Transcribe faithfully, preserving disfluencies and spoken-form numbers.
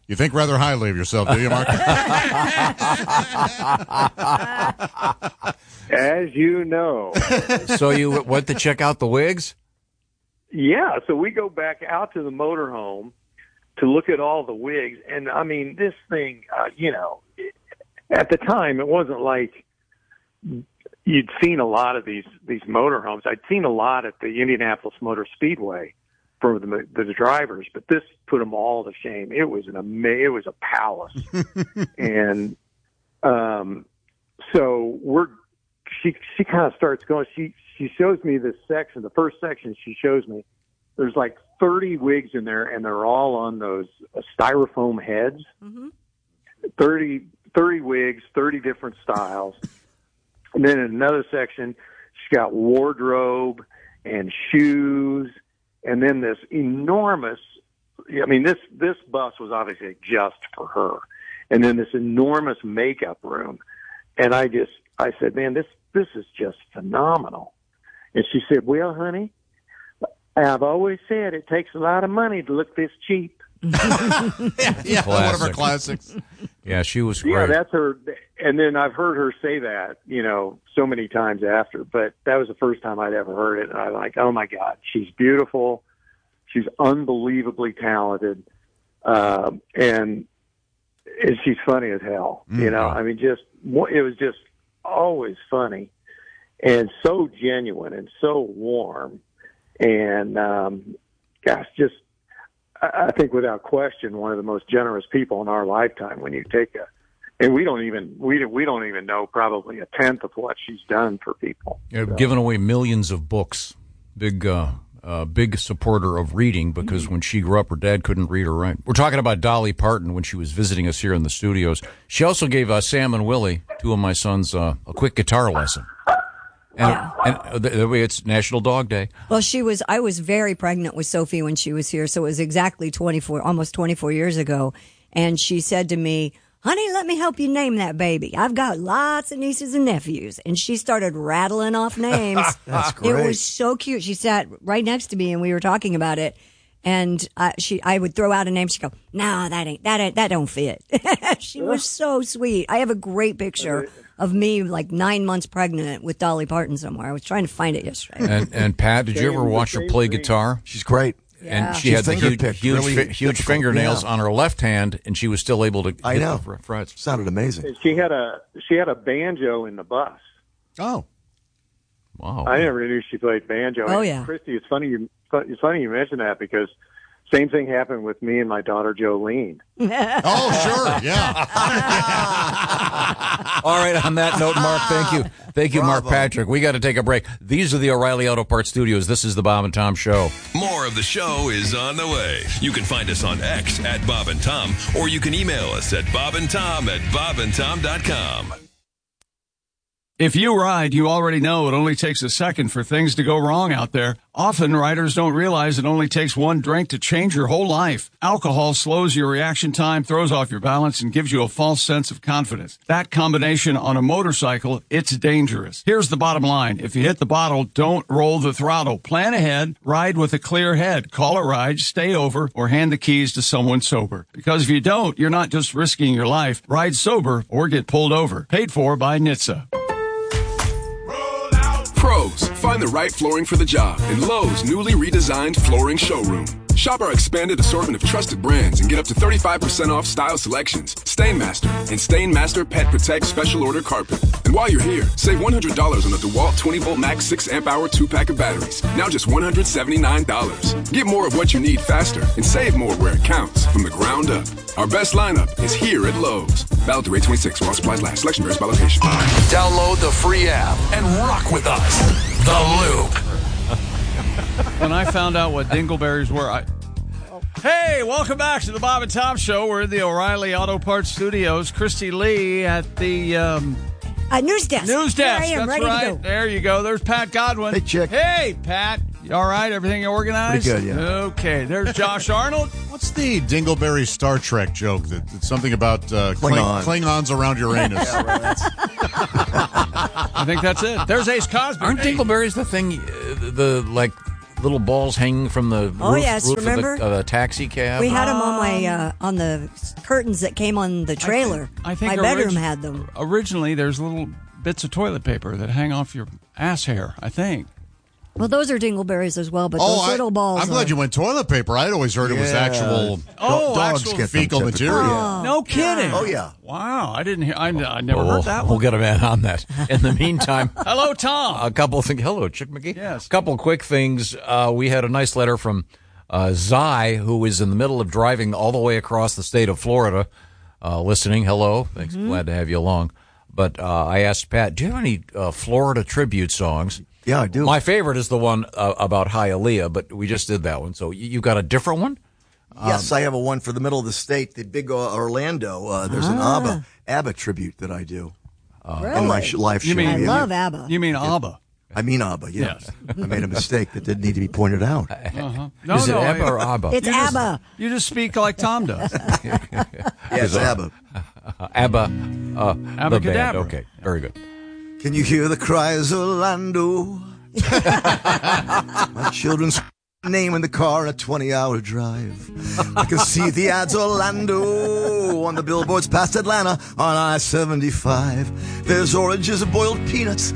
You think rather highly of yourself, do you, Mark? As you know. So you went to check out the wigs? Yeah, so we go back out to the motorhome to look at all the wigs. And, I mean, this thing, uh, you know, at the time, it wasn't like you'd seen a lot of these, these motorhomes. I'd seen a lot at the Indianapolis Motor Speedway for the, the drivers, but this put them all to shame. It was an ama- it was a palace. And um, so we're she she kind of starts going. She she shows me this section. The first section she shows me, there's like thirty wigs in there, and they're all on those uh, styrofoam heads. Mm-hmm. thirty, thirty wigs, thirty different styles. And then in another section, she's got wardrobe and shoes. And then this enormous, I mean, this, this bus was obviously just for her. And then this enormous makeup room. And I just, I said, man, this, this is just phenomenal. And she said, well, honey, I've always said it takes a lot of money to look this cheap. yeah, yeah one of her classics. Yeah, she was great. Yeah, that's her. And then I've heard her say that, you know, so many times after, but that was the first time I'd ever heard it. And I'm like, oh my God, she's beautiful. She's unbelievably talented. Um, and, and she's funny as hell, mm-hmm. you know, I mean, just, it was just always funny and so genuine and so warm. And, um, gosh, just, I think without question, one of the most generous people in our lifetime. When you take a, and we don't even we we don't even know probably a tenth of what she's done for people. Yeah, so. Given away millions of books. Big uh, uh, big supporter of reading because mm-hmm. when she grew up, her dad couldn't read or write. We're talking about Dolly Parton when she was visiting us here in the studios. She also gave uh, Sam and Willie, two of my sons, uh, a quick guitar lesson. And, yeah. and the, the way it's National Dog Day. Well, she was, I was very pregnant with Sophie when she was here. So it was exactly twenty-four, almost twenty-four years ago. And she said to me, honey, let me help you name that baby. I've got lots of nieces and nephews. And she started rattling off names. That's great. It was so cute. She sat right next to me and we were talking about it. And uh, she, I would throw out a name. She'd go, no, that ain't, that ain't, that don't fit. She was so sweet. I have a great picture of me like nine months pregnant with Dolly Parton somewhere. I was trying to find it yesterday. And, and Pat, did you ever watch her play guitar? She's great. Yeah. And she She's had the huge, finger-picked, huge, really fi- huge difficult. fingernails Yeah. on her left hand, and she was still able to I hit know. the frets. Sounded amazing. She had a she had a banjo in the bus. Oh, wow! I never knew she played banjo. Oh, And yeah. Christy, it's funny you it's funny you mention that because same thing happened with me and my daughter Jolene. oh, sure, yeah. All right, on that note, Mark, thank you. Thank you, Mark Bravo. Patrick. We got to take a break. These are the O'Reilly Auto Parts Studios. This is the Bob and Tom Show. More of the show is on the way. You can find us on X at Bob and Tom, or you can email us at bobandtom at bobandtom dot com. If you ride, you already know it only takes a second for things to go wrong out there. Often, riders don't realize it only takes one drink to change your whole life. Alcohol slows your reaction time, throws off your balance, and gives you a false sense of confidence. That combination on a motorcycle, it's dangerous. Here's the bottom line. If you hit the bottle, don't roll the throttle. Plan ahead, ride with a clear head. Call a ride, stay over, or hand the keys to someone sober. Because if you don't, you're not just risking your life. Ride sober or get pulled over. Paid for by N H T S A. Pros, find the right flooring for the job in Lowe's newly redesigned flooring showroom. Shop our expanded assortment of trusted brands and get up to thirty-five percent off style selections, Stainmaster, and Stainmaster Pet Protect Special Order Carpet. And while you're here, save one hundred dollars on a DeWalt twenty volt max six amp hour two pack of batteries. Now just one hundred seventy-nine dollars. Get more of what you need faster and save more where it counts from the ground up. Our best lineup is here at Lowe's. Valid through eight twenty-six while supplies last. Selection varies by location. Download the free app and rock with us. The Loop. When I found out what dingleberries were, I... Hey, welcome back to the Bob and Tom Show. We're in the O'Reilly Auto Parts Studios. Christy Lee at the um, uh, news desk. news desk. Here I am, That's ready right. to go. There you go. There's Pat Godwin. Hey, chick. Hey, Pat. You all right? Everything organized? Pretty good, yeah. Okay. There's Josh Arnold. What's the Dingleberry Star Trek joke? That it's something about uh, Klingon. Kling, Klingons around Uranus. Yeah, right, that's- I think that's it. There's Ace Cosby. Aren't Hey. dingleberries the thing, uh, the, like, little balls hanging from the Oh, roof, yes, roof remember? of the uh, taxi cab? We had them on my uh, on the curtains that came on the trailer. I think my bedroom orig- had them. Originally, there's little bits of toilet paper that hang off your ass hair, I think. Well, those are dingleberries as well, but Oh, those I, little balls. I'm glad are- you went toilet paper. I'd always heard it was Yeah. actual Oh, dogs actual get them fecal typically. material. Oh, No kidding. Oh, yeah. Wow, I didn't hear. I, I never Well, heard that we'll one. get a man on that. In the meantime, Hello, Tom. a couple of things. Hello, Chick McGee. Yes. A couple of quick things. Uh, we had a nice letter from uh, Zai, who is in the middle of driving all the way across the state of Florida, uh, listening. Hello. Thanks. Mm-hmm. Glad to have you along. But uh, I asked Pat, do you have any uh, Florida tribute songs? Yeah, I do. My favorite is the one uh, about Hialeah, but we just did that one. So you, you got a different one? Yes, I have a one for the middle of the state, the big uh, Orlando. Uh, there's an Ah. ABBA ABBA tribute that I do Really? in my sh- live show. You mean- I Yeah. love ABBA. You mean ABBA? I mean ABBA. Yes, Yes. I made a mistake that didn't need to be pointed out. Uh-huh. No, is it no, ABBA I- or ABBA? It's you just- ABBA. You just speak like Tom does. Yes, ABBA. Uh, ABBA. Uh, the band. Abacadabra. Okay, very good. Can you hear the cries of Orlando? My children's name in the car on a twenty-hour drive. I can see the ads Orlando on the billboards past Atlanta on I seventy-five. There's oranges and boiled peanuts